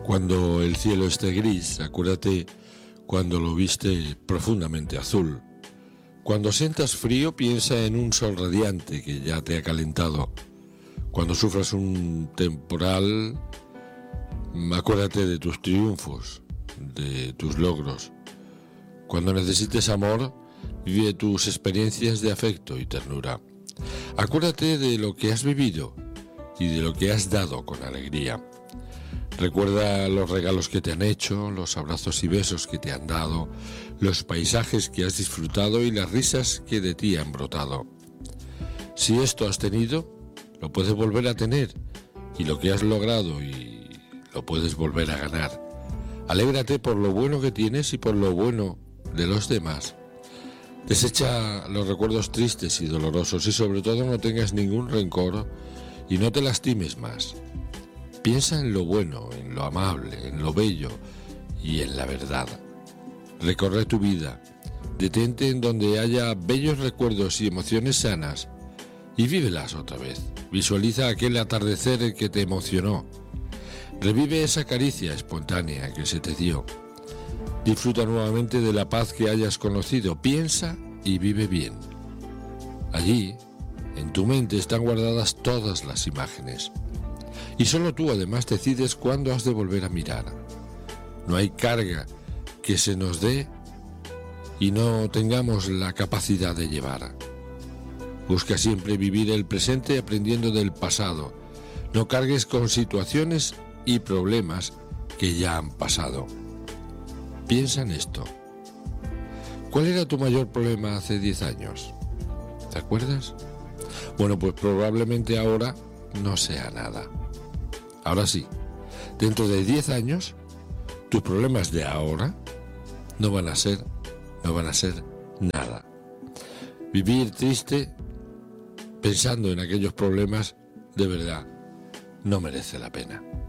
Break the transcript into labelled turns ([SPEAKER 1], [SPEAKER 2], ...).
[SPEAKER 1] Cuando el cielo esté gris, acuérdate cuando lo viste profundamente azul. Cuando sientas frío, piensa en un sol radiante que ya te ha calentado. Cuando sufras un temporal, acuérdate de tus triunfos, de tus logros. Cuando necesites amor, vive tus experiencias de afecto y ternura. Acuérdate de lo que has vivido y de lo que has dado con alegría. Recuerda los regalos que te han hecho, los abrazos y besos que te han dado, los paisajes que has disfrutado y las risas que de ti han brotado. Si esto has tenido, lo puedes volver a tener, y lo que has logrado y lo puedes volver a ganar. Alégrate por lo bueno que tienes y por lo bueno de los demás. Desecha los recuerdos tristes y dolorosos y sobre todo no tengas ningún rencor y no te lastimes más. Piensa en lo bueno, en lo amable, en lo bello y en la verdad. Recorre tu vida, detente en donde haya bellos recuerdos y emociones sanas y vívelas otra vez. Visualiza aquel atardecer que te emocionó. Revive esa caricia espontánea que se te dio. Disfruta nuevamente de la paz que hayas conocido. Piensa y vive bien. Allí, en tu mente, están guardadas todas las imágenes. Y solo tú además decides cuándo has de volver a mirar. No hay carga que se nos dé y no tengamos la capacidad de llevar. Busca siempre vivir el presente aprendiendo del pasado. No cargues con situaciones y problemas que ya han pasado. Piensa en esto. ¿Cuál era tu mayor problema hace 10 años? ¿Te acuerdas? Bueno, pues probablemente ahora no sea nada. Ahora sí, dentro de 10 años, tus problemas de ahora no van a ser nada. Vivir triste pensando en aquellos problemas, de verdad, no merece la pena.